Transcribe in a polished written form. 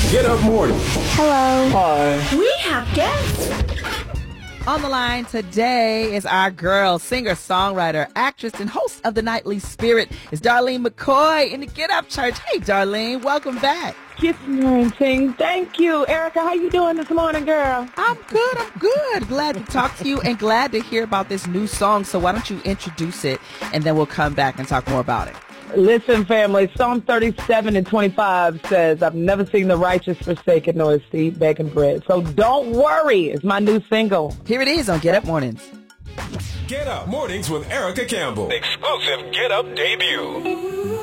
Get Up Morning. Hello. Hi. We have guests. On the line today is our girl, singer, songwriter, actress, and host of the Nightly Spirit is Darlene McCoy in the Get Up Church. Hey, Darlene, welcome back. Good morning. Thank you. Erica, how you doing this morning, girl? I'm good. Glad to talk to you and glad to hear about this new song. So why don't you introduce it, and then we'll come back and talk more about it. Listen, family, Psalm 37:25 says, I've never seen the righteous forsaken nor his seed begging bread. So don't worry. It's my new single. Here it is on Get Up Mornings. Get Up Mornings with Erica Campbell. Exclusive Get Up debut.